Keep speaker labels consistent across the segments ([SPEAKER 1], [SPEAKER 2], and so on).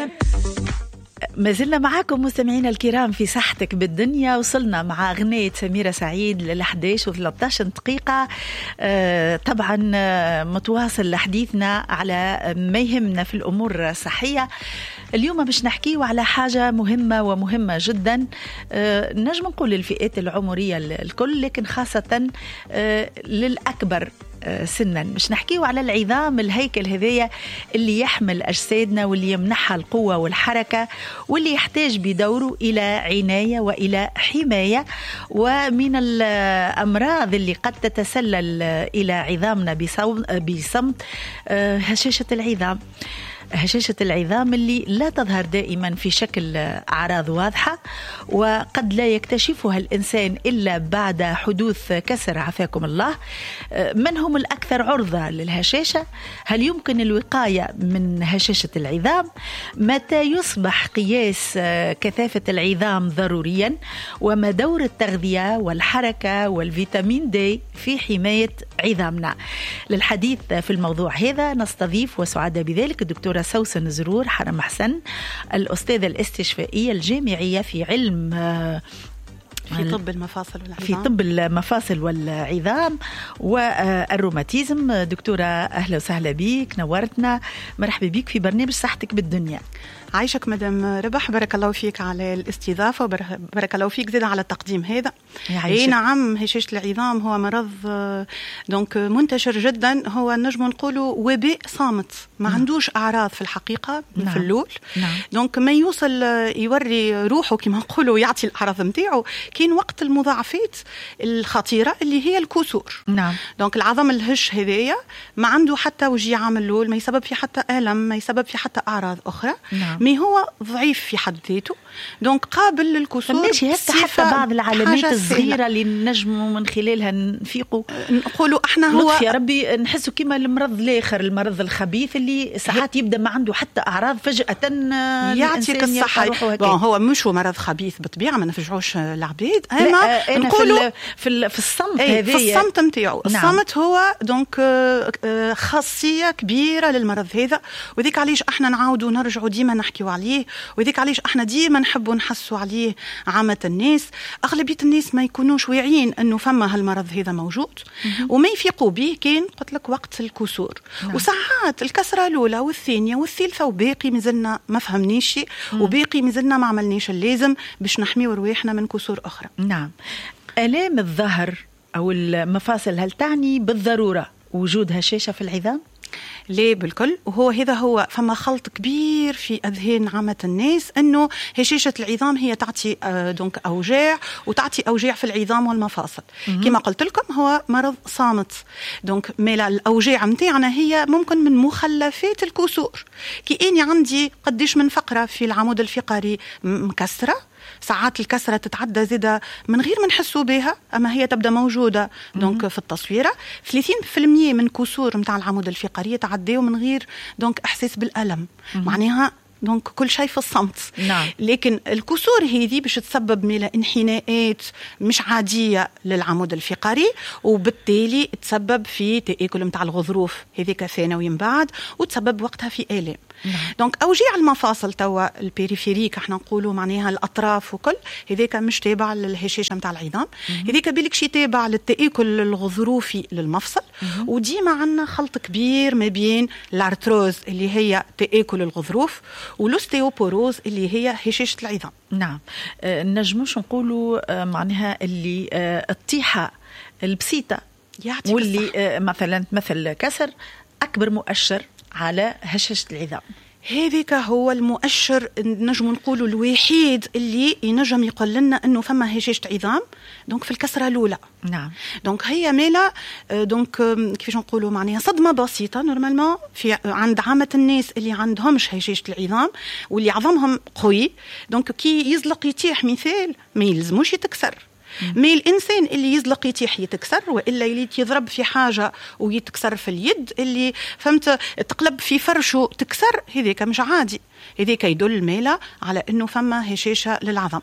[SPEAKER 1] ما زلنا معاكم مستمعينا الكرام في صحتك بالدنيا. وصلنا مع أغنية سميرة سعيد ل11 و13 دقيقة. طبعا متواصل لحديثنا على ما يهمنا في الأمور الصحية. اليوم مش نحكيه على حاجة مهمة جدا، نجم نقول للفئات العمرية الكل، لكن خاصة للأكبر سنا. مش نحكيه على العظام، الهيكل هذايا اللي يحمل أجسادنا واللي يمنحها القوة والحركة، واللي يحتاج بدوره إلى عناية وإلى حماية. ومن الأمراض اللي قد تتسلل إلى عظامنا بصمت هشاشة العظام. هشاشة العظام اللي لا تظهر دائما في شكل أعراض واضحة، وقد لا يكتشفها الإنسان إلا بعد حدوث كسر عافاكم الله. من هم الأكثر عرضة للهشاشة؟ هل يمكن الوقاية من هشاشة العظام؟ متى يصبح قياس كثافة العظام ضروريا؟ وما دور التغذية والحركة والفيتامين دي في حماية عظامنا؟ للحديث في الموضوع هذا نستضيف وسعادة بذلك الدكتورة سوسن زرور حرم حسن، الأستاذة الاستشفائية الجامعية في علم
[SPEAKER 2] في طب المفاصل والعظام،
[SPEAKER 1] في طب المفاصل والعظام والروماتيزم. دكتورة أهلا وسهلا بيك، نورتنا، مرحبا بيك في برنامج صحتك بالدنيا.
[SPEAKER 2] عايشك مدام ربح، بارك الله فيك على الاستضافة، وبارك الله فيك زيادة على التقديم هذا. اي نعم، هشاشة العظام هو مرض دونك منتشر جدا، هو نجم نقولوا وباء صامت، ما عندوش أعراض في الحقيقة في اللول. دونك ما يوصل يوري روحه كما نقولوا، يعطي الأعراض نتاعو كاين وقت المضاعفات الخطيرة اللي هي الكسور. دونك العظم الهش هذايا ما عنده حتى وجيعة من اللول، ما يسبب في حتى ألم، ما يسبب في حتى أعراض أخرى. مي هو ضعيف في حد ذاته، دونك قابل للكسور.
[SPEAKER 1] ماشي، حتى بعض العلامات الصغيرة اللي نجموا من خلالها نفيقوا
[SPEAKER 2] نقولوا احنا هو
[SPEAKER 1] يا ربي نحسوا كما المرض الآخر، المرض الخبيث اللي ساعات يبدأ ما عنده حتى أعراض، فجأة
[SPEAKER 2] يعطيك الصحة. هو مش مرض خبيث بالطبيعة، ما نفجعوش العبيد، أما نقولوا
[SPEAKER 1] في الصمت
[SPEAKER 2] في الصمت نتاعو. الصمت هو دونك خاصية كبيرة للمرض هذا، وذيك علاش احنا نعاودوا نرجعوا ديما نحكيوا عليه، وذيك علاش احنا ديما نحبوا نحسوا عليه. عامة الناس، أغلبية الناس ما يكونوش واعيين أنه فما هالمرض هذا موجود، وما يفيقوا به كان قلت لك وقت الكسور. وساعات الكسرة الأولى والثانية والثالثة وباقي مازلنا ما فهمنيش شيء، وباقي مازلنا ما عملناش اللازم باش نحميو رواحنا من كسور أخرى.
[SPEAKER 1] نعم. آلام الظهر أو المفاصل هل تعني بالضرورة وجود هشاشة في العظام؟
[SPEAKER 2] ليه بالكل. وهو هذا هو فما خلط كبير في أذهان عامة الناس، أنه هشاشة العظام هي تعطي دونك أوجاع، وتعطي أوجاع في العظام والمفاصل. كما قلت لكم هو مرض صامت، دونك مالا الأوجاع متاعنا هي ممكن من مخلفات الكسور. كأني عندي قديش من فقرة في العمود الفقري مكسرة، ساعات الكسرة تتعدى زيادة من غير ما نحسوا بها، أما هي تبدأ موجودة دونك في التصويرة. 30% من كسور متاع العمود الفقري تعديه من غير دونك إحساس بالألم، معناها دونك كل شيء في الصمت. لكن الكسور هذه باش تسبب ميلا انحناءات مش عادية للعمود الفقري، وبالتالي تسبب في تآكل متاع الغضروف هذيك ثانوي من بعد، وتسبب وقتها في آلام. دونك أوجاع المفاصل توا البيريفيريك احنا نقولوا معناها الأطراف وكل هذيك مش تابع للهشاشة متاع العظام، هذيك بالك شي تابع للتآكل الغضروفي للمفصل. وديما عندنا خلط كبير ما بين الارتروز اللي هي تآكل الغضروف والأوستيوبوروز اللي هي هشاشة العظام.
[SPEAKER 1] نعم. نجموش نقولوا معناها اللي الطيحة البسيطة واللي مثل كسر أكبر مؤشر على هشاشة العظام.
[SPEAKER 2] هذيك هو المؤشر نجم نقولوا الوحيد اللي ينجم يقول لنا انه فما هشاشة عظام دونك في الكسرة الأولى.
[SPEAKER 1] نعم.
[SPEAKER 2] دونك هي مالا دونك كيفاش نقولوا معناها صدمة بسيطة نورمالمون في عند عامة الناس اللي عندهمش هشاشة العظام واللي عظمهم قوي، دونك كي يزلق يتيح مثال ما يلزموش يتكسر. مي الإنسان اللي يزلق يتيح يتكسر، وإلا اللي يضرب في حاجة ويتكسر في اليد، اللي فهمت تقلب في فرشه تكسر، هذيك مش عادي، هذيك يدل مالا على أنه فما هشاشة للعظم.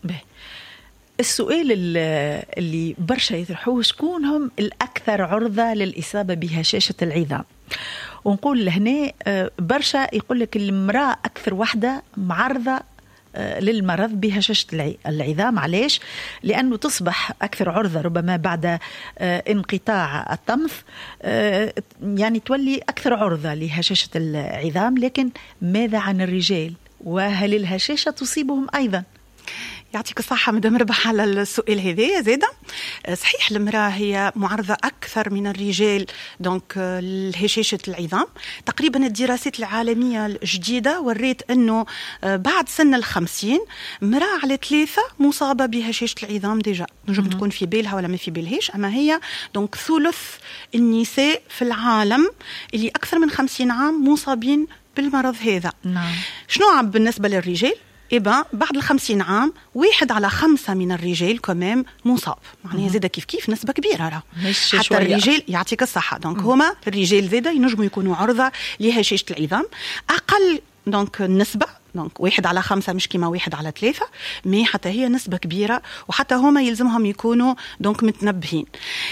[SPEAKER 1] السؤال اللي برشا يطرحوه، شكون هم الأكثر عرضة للإصابة بهشاشة العظام؟ ونقول هنا برشا يقول لك المرأة أكثر وحدة معرضة للمرض بهشاشة العظام. علاش؟ لأنه تصبح أكثر عرضة ربما بعد انقطاع الطمث، يعني تولي أكثر عرضة لهشاشة العظام. لكن ماذا عن الرجال؟ وهل الهشاشة تصيبهم أيضا؟
[SPEAKER 2] يعطيك الصحة مدام ربح على السؤال هذا زيدا. صحيح المرأة هي معرضة أكثر من الرجال دونك لهشاشة العظام. تقريبا الدراسات العالمية الجديدة وريت أنه بعد سن 50 مرأة على 3 مصابة بهشاشة العظام ديجا. نجم تكون في بالها ولا ما في بالهاش، أما هي دونك ثلث النساء في العالم اللي أكثر من 50 عام مصابين بالمرض هذا.
[SPEAKER 1] نعم.
[SPEAKER 2] شنو بالنسبة للرجال؟ إبا بعد 50 عام 1 على 5 من الرجال كمان مصاب. معناها زيدا كيف نسبة كبيرة راه. حتى الرجال يعطيك الصحة دونك هما الرجال زيدا ينجموا يكونوا عرضة لهشاشة العظام. أقل دونك النسبة دونك 1 على 5 مش كيما 1 على 3، مي حتى هي نسبة كبيرة وحتى هما يلزمهم يكونوا دونك متنبهين.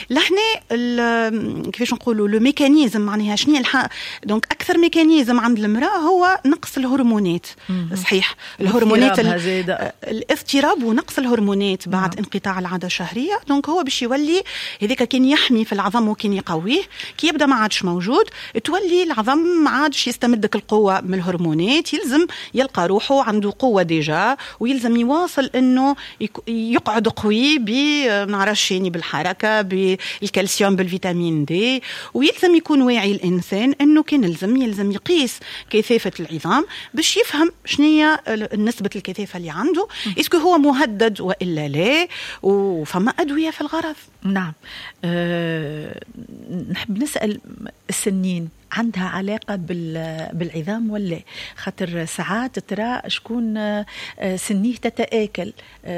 [SPEAKER 2] لهنا كيفاش نقولوا لو ميكانيزم معناها شنو دونك أكثر ميكانيزم عند المرأة هو نقص الهرمونات. صحيح الهرمونات الاضطراب ونقص الهرمونات بعد انقطاع العادة الشهرية. دونك هو باش يولي هذيك كان يحمي في العظم وكان يقويه، كي يبدأ ما عادش موجود تولي العظم ما عادش يستمدك القوة من الهرمونات، يلزم يلقى روحه عنده قوة ديجا ويلزم يواصل انه يقعد قوي بنعرفش يعني بالحركة بالكالسيوم بالفيتامين دي، ويلزم يكون واعي الانسان انه كان يلزم يقيس كثافة العظام باش يفهم شنية نسبة الكثافة اللي عنده، اسكو هو مهدد والا لا، وفما ادوية في الغرض.
[SPEAKER 1] نعم. نحب نسأل السنين عندها علاقة بالعظام ولا؟ خاطر ساعات ترى شكون سنيه تتآكل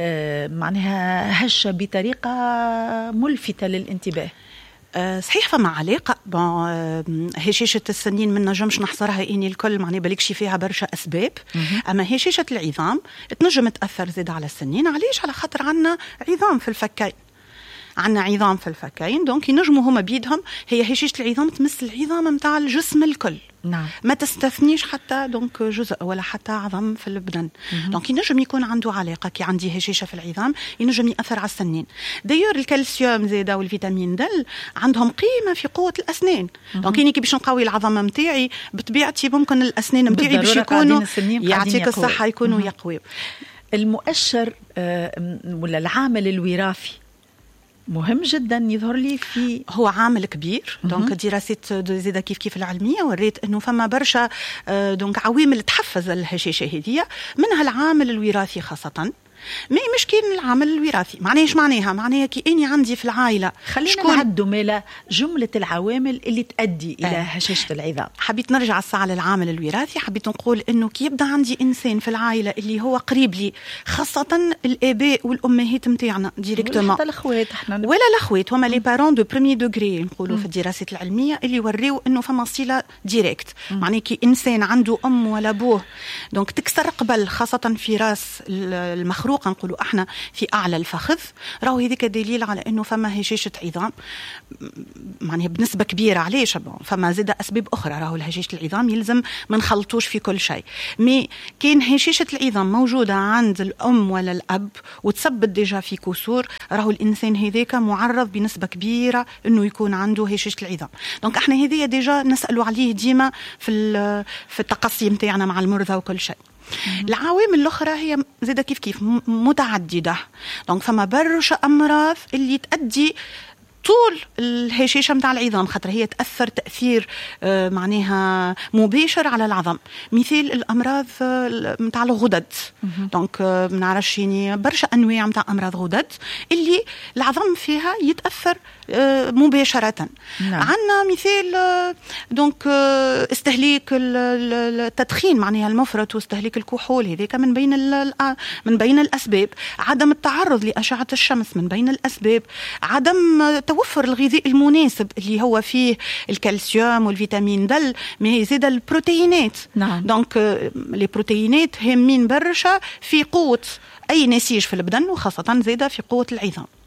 [SPEAKER 1] معناها هشة بطريقة ملفتة للانتباه.
[SPEAKER 2] صحيح فما علاقة. هشاشة السنين من نجمش نحصرها إني الكل معني بالكش فيها برشا أسباب. أما هشاشة العظام تنجم تأثر زيد على السنين. علاش؟ على خاطر عنا عظام في الفكين، عنا عظام في الفكين دونك ينجموا هما بيدهم. هي هشاشة العظام تمس العظام متاع الجسم الكل.
[SPEAKER 1] نعم.
[SPEAKER 2] ما تستثنيش حتى دونك جزء ولا حتى عظم في البدن. دونك ينجم يكون عنده علاقة. كي عندي هشاشة في العظام ينجم يأثر على السنين. دايور الكالسيوم زيدا والفيتامين د عندهم قيمة في قوة الأسنان. دونك كي باش نقوي العظم متاعي بطبيعتي ممكن الأسنان متاعي باش يكونوا يعطيك الصحة يكونوا يقوي.
[SPEAKER 1] المؤشر ولا العامل الوراثي مهم جدا يظهر لي في
[SPEAKER 2] هو عامل كبير. دونك دراسات زيدا كيف العلميه وريت انه فما برشا دونك عوامل تحفز الهشاشه هذه، منها العامل الوراثي خاصه. ما مش كاين العامل الوراثي معناها كي اني عندي في العائله
[SPEAKER 1] خلينا نعدوا مالا جمله العوامل اللي تؤدي الى هشاشه العظام.
[SPEAKER 2] حبيت نرجع الساعه للعامل الوراثي. حبيت نقول انه كي يبدا عندي انسان في العائله اللي هو قريب لي، خاصه الاباء والامهات نتاعنا ديريكتومون،
[SPEAKER 1] حتى الاخوات احنا
[SPEAKER 2] ولا الاخوات هما لي بارون دو بريمي دوغري نقولوا في الدراسات العلميه اللي وريو انه فما صله ديريكت. معناها كي انسان عنده ام ولا ابوه دونك تكسر قبل، خاصه في راس المخروق نقولوا احنا في اعلى الفخذ، راهو هذيك دليل على انه فما هشاشه عظام معناها بنسبه كبيره. علاش؟ فما زاد اسباب اخرى. راهو هشاشه العظام يلزم ما نخلطوش في كل شيء. مي كاين هشاشه العظام موجوده عند الام ولا الاب وتثبت ديجا في كسور، راهو الانسان هذاك معرض بنسبه كبيره انه يكون عنده هشاشه العظام. دونك احنا هذه ديجا نسالوا عليه ديما في التقصي نتاعنا مع المرضى وكل شيء. العوامل الأخرى هي زيدا كيف متعددة. دونك فما برشا أمراض اللي تؤدي طول الهشاشة متاع العظام، خاطر هي تأثر تأثير معناها مباشر على العظم. مثال الأمراض متاع الغدد. دونك منعرفش يعني برشا أنواع متاع أمراض غدد اللي العظم فيها يتأثر مباشرة.
[SPEAKER 1] نعم.
[SPEAKER 2] عندنا مثال دونك استهلاك التدخين معناها المفرط واستهلاك الكحول، هذيك من بين الأسباب. عدم التعرض لأشعة الشمس من بين الأسباب. عدم توفر الغذاء المناسب اللي هو فيه الكالسيوم والفيتامين د، ما زاد البروتينات.
[SPEAKER 1] نعم.
[SPEAKER 2] دونك لي بروتينات هامين برشا في قوة أي نسيج في البدن وخاصة زادة في قوة العظام.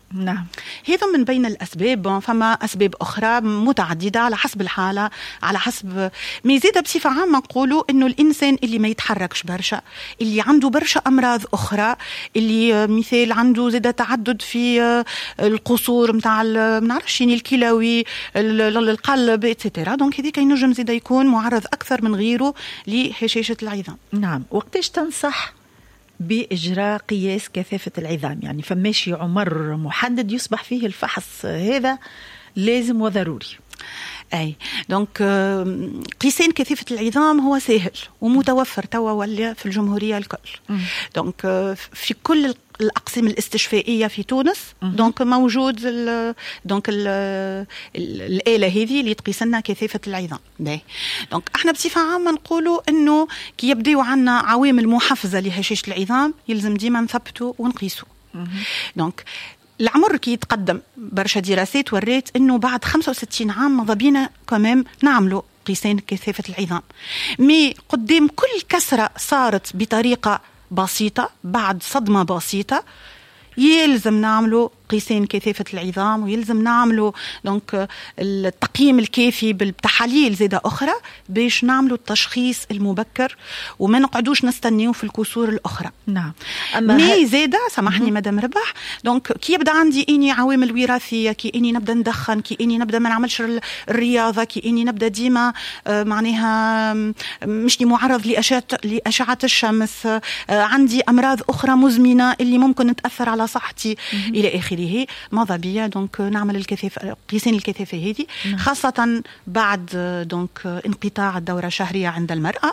[SPEAKER 1] نعم.
[SPEAKER 2] هذا من بين الأسباب. فما أسباب أخرى متعددة على حسب الحالة، على حسب ما زيد. بصفة عامة نقولوا إنه الإنسان اللي ما يتحركش برشا، اللي عنده برشا أمراض أخرى، اللي مثال عنده زيد تعدد في القصور متاع منعرفش يعني الكلوي، القلب إتسيتيرا، دونك هذيك ينجم زيد يكون معرض أكثر من غيره لهشاشة العظام.
[SPEAKER 1] نعم. وقتاش تنصح بإجراء قياس كثافة العظام؟ يعني فماشي عمر محدد يصبح فيه الفحص هذا لازم وضروري؟
[SPEAKER 2] أي دونك قيسين كثافة العظام هو سهل ومتوفر توا ولا في الجمهورية الكل. دونك في كل الأقسام الاستشفائية في تونس دونك موجود دونك الآلة هذه اللي تقيس لنا كثافة العظام. دونك احنا بصفة عامة نقولوا انه كي يبداو عنا عوامل محفزة لهشاشة العظام يلزم ديما نثبتوا ونقيسوا. دونك العمر كي يتقدم برشا دراسات وريت انه بعد 65 عام ماذا بينا كمان نعملوا قيسين كثافة العظام. مي قدام كل كسرة صارت بطريقة بسيطة بعد صدمة بسيطة يلزم نعملوا قيسين كثافة العظام، ويلزم نعملوا دونك التقييم الكافي بالتحاليل زيادة أخرى باش نعملوا التشخيص المبكر وما نقعدوش نستنيو في الكسور الأخرى.
[SPEAKER 1] نعم.
[SPEAKER 2] أما زيادة سامحني مدام ربح، دونك كي يبدأ عندي إني عوامل وراثية، كي إني نبدأ ندخن، كي إني نبدأ ما نعملش الرياضة، كي إني نبدأ ديما معناها مش معرض لأشعة الشمس، عندي أمراض أخرى مزمنة اللي ممكن تأثر على صحتي إلى آخره، ماذا بيا دونك نعمل الكثافة قيسين الكثافة هذه خاصة بعد دونك انقطاع الدورة الشهرية عند المرأة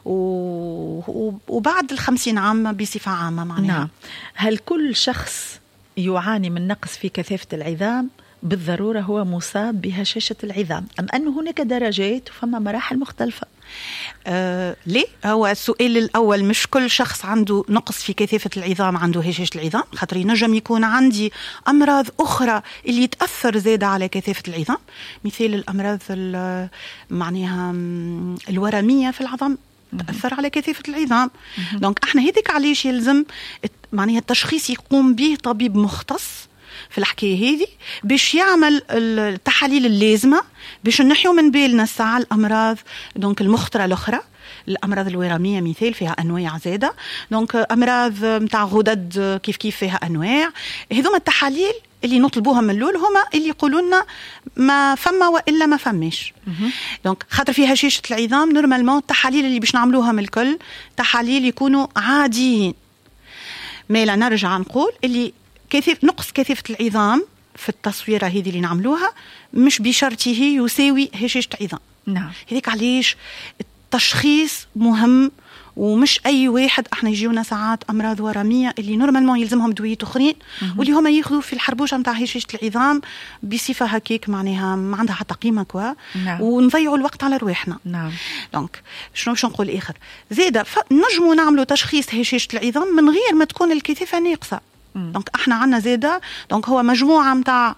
[SPEAKER 2] وبعد 50 عام بصفة عامة معناها.
[SPEAKER 1] نعم. هل كل شخص يعاني من نقص في كثافة العظام بالضرورة هو مصاب بهشاشة العظام أم أن هناك درجات وفما مراحل مختلفة؟
[SPEAKER 2] ليه؟ هو السؤال الأول مش كل شخص عنده نقص في كثافة العظام عنده هشاشة العظام، خاطر ينجم يكون عندي أمراض أخرى اللي تأثر زيادة على كثافة العظام، مثال الأمراض معناها الورمية في العظام تأثر على كثافة العظام. دونك احنا هيديك عليش يلزم معناها التشخيص يقوم به طبيب مختص في الحكاية هذه باش يعمل التحاليل اللازمة باش نحيو من بالنا الساعة الأمراض دونك المخطرة الأخرى. الأمراض الورامية مثال فيها أنواع زادة، دونك أمراض متاع غدد كيف فيها أنواع. هذوما التحاليل اللي نطلبوها من الأول هما اللي يقولوا لنا ما فما وإلا ما فماش. دونك خاطر فيها هشاشة العظام نورمالمون التحاليل اللي باش نعملوها من الكل تحاليل يكونوا عاديين. ما لا نرجع نقول اللي نقص كثافة العظام في التصويرة هذه اللي نعملوها مش بشرطه يساوي هشاشة عظام.
[SPEAKER 1] نعم.
[SPEAKER 2] هذيك عليش التشخيص مهم، ومش أي واحد احنا يجيونا ساعات أمراض ورمية اللي نورمالمون يلزمهم دويات أخرين واللي هما ياخذوا في الحربوشة متاع هشاشة العظام بصفة هكيك معناها ما عندها حتى قيمة كوا.
[SPEAKER 1] نعم.
[SPEAKER 2] ونضيعوا الوقت على رواحنا.
[SPEAKER 1] نعم.
[SPEAKER 2] دونك شنو باش نقول آخر زيادة نجموا نعملوا تشخيص هشاشة العظام من غير ما تكون الكثافة ناقصة. دونك احنا عنا زيادة دونك هو مجموعة متاع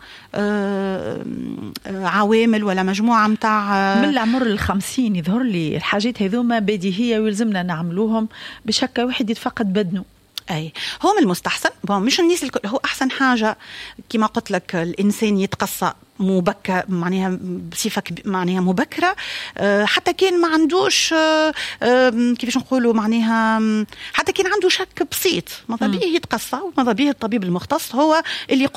[SPEAKER 2] عوامل ولا مجموعة متاع
[SPEAKER 1] من العمر 50 يظهر لي الحاجات هذوما بديهية ويلزمنا نعملوهم بشكل واحد يتفقد بدنه.
[SPEAKER 2] أي هو من المستحسن مش الناس الكل، هو أحسن حاجة كما قلت لك الإنسان يتقصى مبكر معناها بصفة معناها مبكرة، حتى كان ما عندوش كيفاش نقولوا معناها حتى كان عنده شك بسيط ماذا بيه يتقصى وماذا بيه الطبيب المختص هو اللي